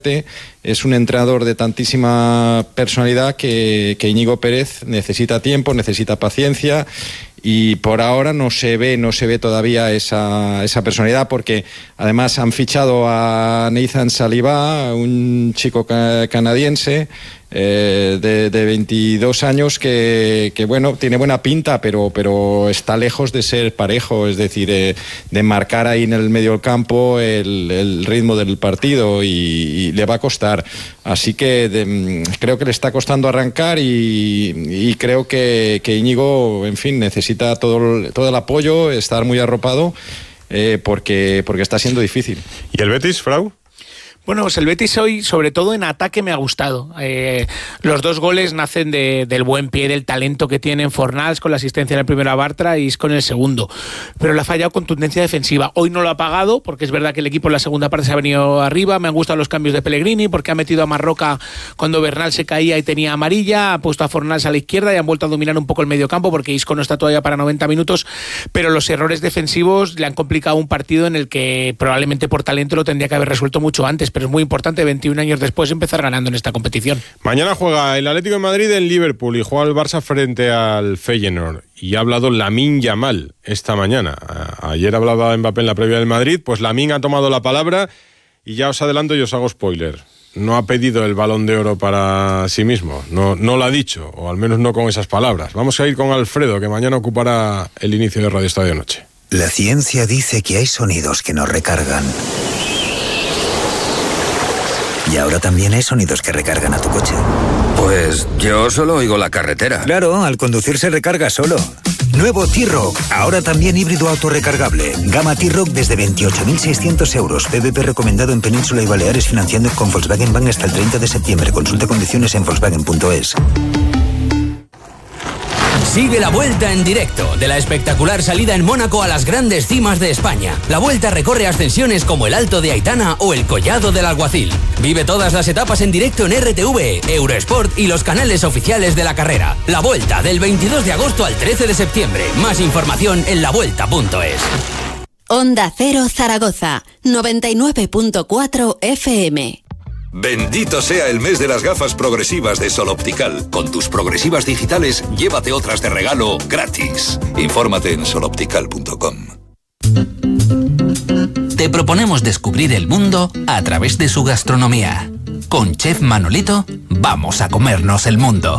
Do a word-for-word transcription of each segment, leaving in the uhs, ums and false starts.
Es un entrenador de tantísima personalidad que, que Íñigo Pérez necesita tiempo, necesita paciencia, y por ahora no se ve, no se ve todavía esa, esa personalidad, porque además han fichado a Nathan Saliba, un chico ca- canadiense eh, de, de veintidós años que, que bueno, tiene buena pinta, pero, pero está lejos de ser parejo, es decir, eh, de marcar ahí en el medio del campo el, el ritmo del partido, y, y le va a costar. Así que de, creo que le está costando arrancar, y, y creo que, que Íñigo, en fin, necesita todo, todo el apoyo, estar muy arropado, eh, porque, porque está siendo difícil. ¿Y el Betis, Frau? Bueno, pues el Betis hoy, sobre todo en ataque, me ha gustado. Eh, los dos goles nacen de, del buen pie, del talento que tienen Fornals con la asistencia en el primero a Bartra y Isco en el segundo. Pero le ha fallado contundencia defensiva. Hoy no lo ha pagado, porque es verdad que el equipo en la segunda parte se ha venido arriba. Me han gustado los cambios de Pellegrini, porque ha metido a Marroca cuando Bernal se caía y tenía amarilla. Ha puesto a Fornals a la izquierda y han vuelto a dominar un poco el medio campo, porque Isco no está todavía para noventa minutos. Pero los errores defensivos le han complicado un partido en el que probablemente por talento lo tendría que haber resuelto mucho antes. Pero es muy importante, veintiún años después, empezar ganando en esta competición. Mañana juega el Atlético de Madrid en Liverpool y juega el Barça frente al Feyenoord. Y ha hablado Lamine Yamal esta mañana. Ayer hablaba Mbappé en la previa del Madrid, pues Lamine ha tomado la palabra y ya os adelanto y os hago spoiler. No ha pedido el Balón de Oro para sí mismo, no, no lo ha dicho, o al menos no con esas palabras. Vamos a ir con Alfredo, que mañana ocupará el inicio de Radio Estadio Noche. La ciencia dice que hay sonidos que nos recargan. Y ahora también hay sonidos que recargan a tu coche. Pues yo solo oigo la carretera. Claro, al conducir se recarga solo. Nuevo T-Roc, ahora también híbrido autorrecargable. Gama T-Roc desde veintiocho mil seiscientos euros. P V P recomendado en Península y Baleares, financiando con Volkswagen Bank hasta el treinta de septiembre. Consulta condiciones en volkswagen punto es. Sigue la Vuelta en directo de la espectacular salida en Mónaco a las grandes cimas de España. La Vuelta recorre ascensiones como el Alto de Aitana o el Collado del Alguacil. Vive todas las etapas en directo en R T V, Eurosport y los canales oficiales de la carrera. La Vuelta del veintidós de agosto al trece de septiembre. Más información en la vuelta punto es. Onda Cero Zaragoza, noventa y nueve punto cuatro F M. Bendito sea el mes de las gafas progresivas de Sol Optical. Con tus progresivas digitales, llévate otras de regalo gratis. Infórmate en sol optical punto com. Te proponemos descubrir el mundo a través de su gastronomía. Con Chef Manolito, vamos a comernos el mundo.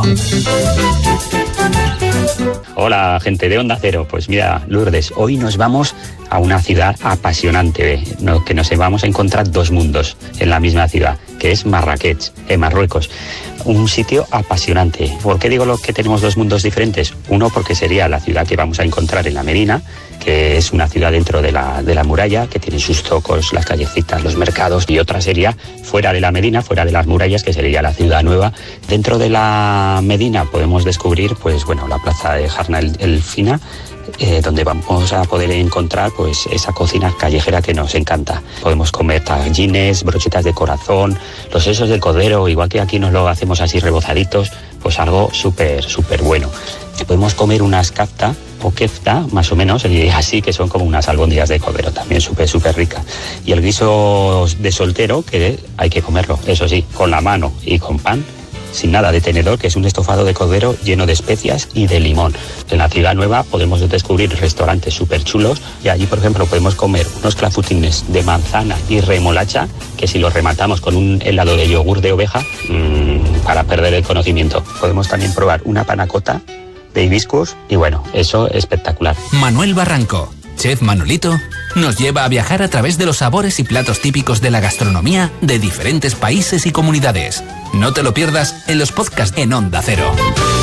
Hola, gente de Onda Cero. Pues mira, Lourdes, hoy nos vamos a una ciudad apasionante, ¿no? Que nos vamos a encontrar dos mundos en la misma ciudad, que es Marrakech, en Marruecos. Un sitio apasionante. ¿Por qué digo lo que tenemos dos mundos diferentes? Uno, porque sería la ciudad que vamos a encontrar en la Medina, que es una ciudad dentro de la, de la muralla, que tiene sus zocos, las callecitas, los mercados, y otra sería fuera de la Medina, fuera de las murallas, que sería la ciudad nueva. Dentro de la Medina podemos descubrir, pues bueno, la plaza de Jarna el, el Fina, eh, donde vamos a poder encontrar pues esa cocina callejera que nos encanta. Podemos comer tagines, brochetas de corazón, los sesos de cordero, igual que aquí nos lo hacemos así rebozaditos, pues algo súper, súper bueno. Podemos comer unas kafta o kefta, más o menos, así, que son como unas albóndigas de cordero, también súper, súper ricas. Y el guiso de soltero, que hay que comerlo, eso sí, con la mano y con pan, sin nada de tenedor, que es un estofado de cordero lleno de especias y de limón. En la ciudad nueva podemos descubrir restaurantes súper chulos, y allí, por ejemplo, podemos comer unos clafutines de manzana y remolacha, que si los rematamos con un helado de yogur de oveja, mmm, para perder el conocimiento. Podemos también probar una panacota de hibiscus, y bueno, eso es espectacular. Manuel Barranco, Chef Manolito, nos lleva a viajar a través de los sabores y platos típicos de la gastronomía de diferentes países y comunidades. No te lo pierdas en los podcasts en Onda Cero.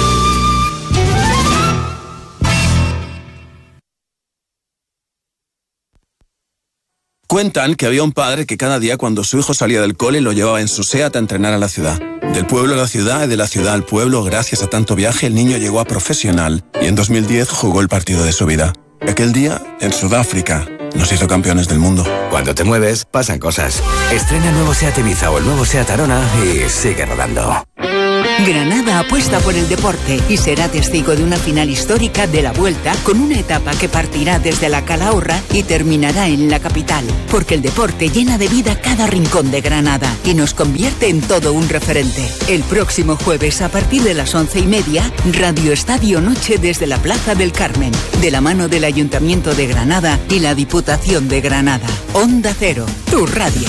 Cuentan que había un padre que cada día cuando su hijo salía del cole lo llevaba en su SEAT a entrenar a la ciudad. Del pueblo a la ciudad y de la ciudad al pueblo, gracias a tanto viaje, el niño llegó a profesional y en dos mil diez jugó el partido de su vida. Aquel día, en Sudáfrica, nos hizo campeones del mundo. Cuando te mueves, pasan cosas. Estrena el nuevo SEAT Ibiza o el nuevo SEAT Arona y sigue rodando. Granada apuesta por el deporte y será testigo de una final histórica de la Vuelta con una etapa que partirá desde la Calahorra y terminará en la capital, porque el deporte llena de vida cada rincón de Granada y nos convierte en todo un referente. El próximo jueves a partir de las once y media, Radio Estadio Noche desde la Plaza del Carmen, de la mano del Ayuntamiento de Granada y la Diputación de Granada. Onda Cero, tu radio.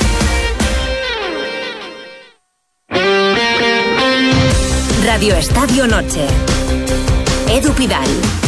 Radio Estadio Noche. Edu Pidal.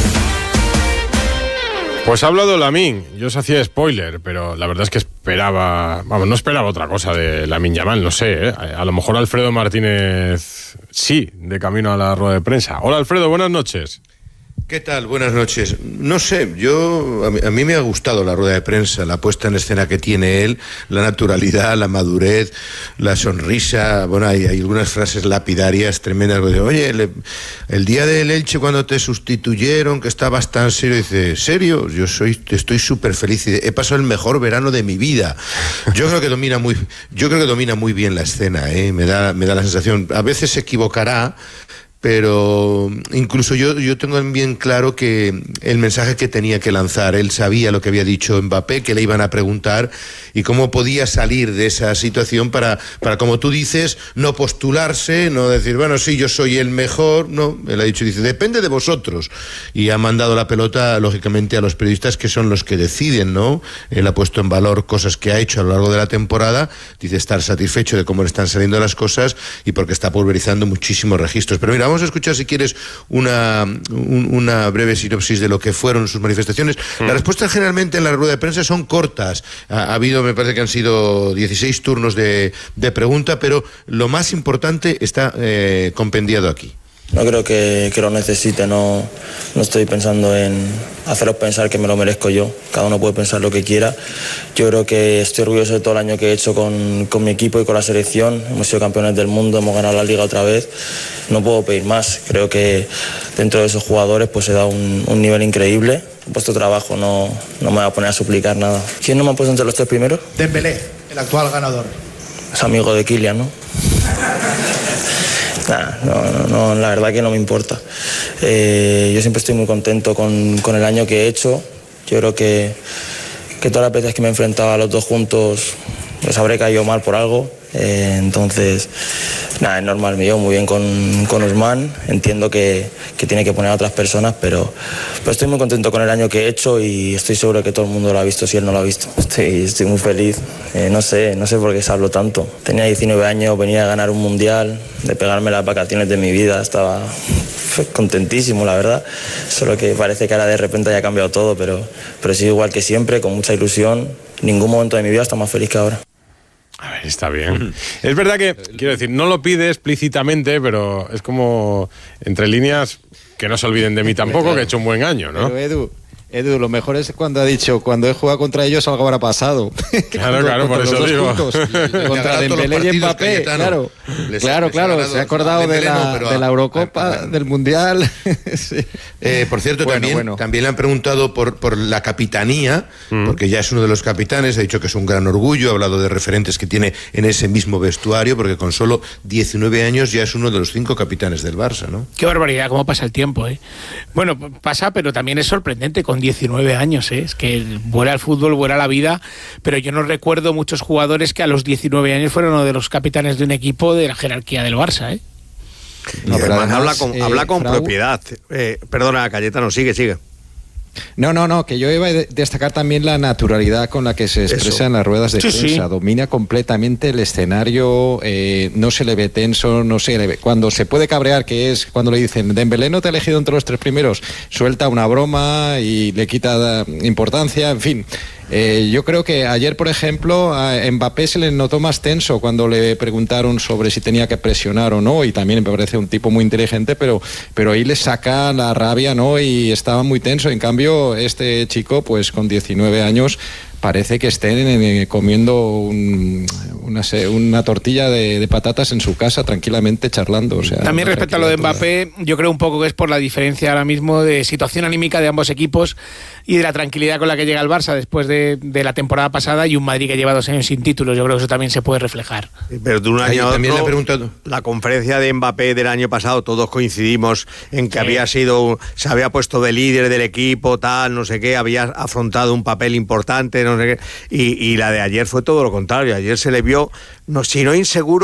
Pues ha hablado Lamine. Yo os hacía spoiler, pero la verdad es que esperaba... Vamos, no esperaba otra cosa de Lamine Yamal, no sé, ¿eh? A lo mejor Alfredo Martínez sí, de camino a la rueda de prensa. Hola Alfredo, buenas noches. ¿Qué tal? Buenas noches. No sé, yo a mí, a mí me ha gustado la rueda de prensa, la puesta en escena que tiene él, la naturalidad, la madurez, la sonrisa. Bueno, hay, hay algunas frases lapidarias tremendas. Oye, le, el día del Elche cuando te sustituyeron, que estabas tan serio, dice, ¿serio? Yo soy, estoy súper feliz. He pasado el mejor verano de mi vida. Yo creo que domina muy, yo creo que domina muy bien la escena, ¿eh? Me da, me da la sensación. A veces se equivocará, pero incluso yo, yo tengo bien claro que el mensaje que tenía que lanzar, él sabía lo que había dicho Mbappé, que le iban a preguntar, y cómo podía salir de esa situación para, para, como tú dices, no postularse, no decir, bueno, sí, yo soy el mejor, no, él ha dicho, dice, depende de vosotros, y ha mandado la pelota, lógicamente, a los periodistas, que son los que deciden, ¿no? Él ha puesto en valor cosas que ha hecho a lo largo de la temporada, dice estar satisfecho de cómo le están saliendo las cosas, y porque está pulverizando muchísimos registros. Pero mira, vamos a escuchar, si quieres, una, un, una breve sinopsis de lo que fueron sus manifestaciones. Mm. Las respuestas generalmente en la rueda de prensa son cortas. Ha, ha habido, me parece que han sido dieciséis turnos de, de pregunta, pero lo más importante está eh, compendiado aquí. No creo que, que lo necesite, no, no estoy pensando en haceros pensar que me lo merezco yo. Cada uno puede pensar lo que quiera. Yo creo que estoy orgulloso de todo el año que he hecho con, con mi equipo y con la selección. Hemos sido campeones del mundo, hemos ganado la Liga otra vez. No puedo pedir más. Creo que dentro de esos jugadores pues se da un, un nivel increíble. He puesto trabajo, no, no me voy a poner a suplicar nada. ¿Quién no me ha puesto entre los tres primeros? Dembélé, el actual ganador. Es amigo de Kylian, ¿no? Nah, no, no, no, la verdad que no me importa. Eh, yo siempre estoy muy contento con, con el año que he hecho. Yo creo que, que todas las veces que me he enfrentado a los dos juntos les habré caído mal por algo. Eh, entonces, nada, es normal, me llevo muy bien con, con Usman. Entiendo que, que tiene que poner a otras personas, pero, pero estoy muy contento con el año que he hecho y estoy seguro que todo el mundo lo ha visto si él no lo ha visto. Estoy, estoy muy feliz. Eh, no sé, no sé por qué se habló tanto. Tenía diecinueve años, venía a ganar un mundial, de pegarme las vacaciones de mi vida, estaba contentísimo, la verdad. Solo que parece que ahora de repente haya cambiado todo, pero, pero sigo igual que siempre, con mucha ilusión. Ningún momento de mi vida está más feliz que ahora. A ver, está bien. Es verdad que, quiero decir, no lo pide explícitamente, pero es como, entre líneas, que no se olviden de mí tampoco, que he hecho un buen año, ¿no? Pero Edu, Edu, lo mejor es cuando ha dicho, cuando he jugado contra ellos algo habrá pasado. Claro, claro, por eso digo. Juntos, contra Dembélé y Mbappé, claro. Claro, claro, se ha acordado de la, de la Eurocopa, del Mundial. Sí. Eh, por cierto, bueno, también, bueno. también le han preguntado por, por la capitanía, mm. porque ya es uno de los capitanes, ha dicho que es un gran orgullo, ha hablado de referentes que tiene en ese mismo vestuario, porque con solo diecinueve años ya es uno de los cinco capitanes del Barça, ¿no? Qué barbaridad, cómo pasa el tiempo, ¿eh? Bueno, pasa, pero también es sorprendente, con diecinueve años, ¿eh? Es que vuela el fútbol, vuela la vida, pero yo no recuerdo muchos jugadores que a los diecinueve años fueron uno de los capitanes de un equipo de la jerarquía del Barça, ¿eh? No, pero además, habla con, eh, habla con Frau... propiedad. Eh, perdona, Cayetano, sigue, sigue. No, no, no, que yo iba a destacar también la naturalidad con la que se expresa Eso. en las ruedas de sí, prensa. Sí. Domina completamente el escenario, eh, no se le ve tenso, no se le ve. Cuando se puede cabrear, que es cuando le dicen Dembélé no te ha elegido entre los tres primeros, suelta una broma y le quita importancia, en fin. Eh, yo creo que ayer, por ejemplo, a Mbappé se le notó más tenso cuando le preguntaron sobre si tenía que presionar o no, y también me parece un tipo muy inteligente, pero, pero ahí le saca la rabia, ¿no? Y estaba muy tenso. En cambio, este chico, pues con diecinueve años, parece que estén eh, comiendo un, una, una tortilla de, de patatas en su casa tranquilamente charlando. O sea, también respecto a lo de Mbappé, yo creo un poco que es por la diferencia ahora mismo de situación anímica de ambos equipos y de la tranquilidad con la que llega el Barça después de, de la temporada pasada, y un Madrid que lleva dos años sin títulos. Yo creo que eso también se puede reflejar. Pero de un año a otro, también le he preguntado. La conferencia de Mbappé del año pasado, todos coincidimos en que Sí. había sido, se había puesto de líder del equipo, tal, no sé qué, había afrontado un papel importante, no sé qué, y, y la de ayer fue todo lo contrario. Ayer se le vio, no, si no inseguro,